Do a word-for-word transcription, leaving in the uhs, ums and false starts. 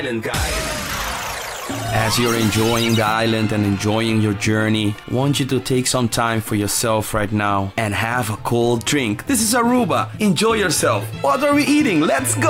Island Guide. As you're enjoying the island and enjoying your journey, I want you to take some time for yourself right now and have a cold drink. This is Aruba. Enjoy yourself. What are we eating? Let's go!